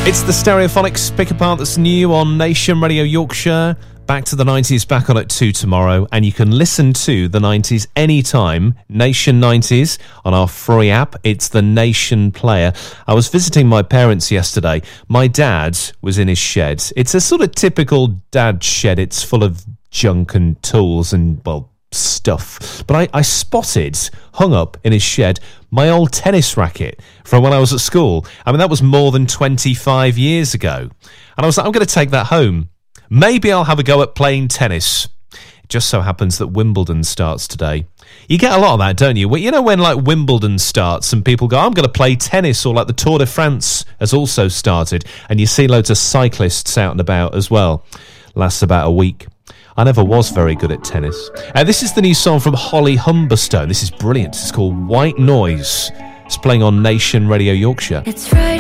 It's the Stereophonics pick apart that's new on Nation Radio Yorkshire. Back to the 90s, back on at 2 tomorrow, and you can listen to the 90s anytime. Nation 90s on our free app. It's the Nation Player. I was visiting my parents yesterday. My dad was in his shed. It's a sort of typical dad shed. It's full of junk and tools and, well, stuff. But I spotted, hung up in his shed, my old tennis racket from when I was at school. I mean, that was more than 25 years ago. And I was like, I'm going to take that home. Maybe I'll have a go at playing tennis. It just so happens that Wimbledon starts today. You get a lot of that, don't you? You know when like Wimbledon starts and people go, I'm going to play tennis, or like the Tour de France has also started, and you see loads of cyclists out and about as well. Lasts about a week. I never was very good at tennis. This is the new song from Holly Humberstone. This is brilliant. It's called White Noise. It's playing on Nation Radio Yorkshire. It's Friday.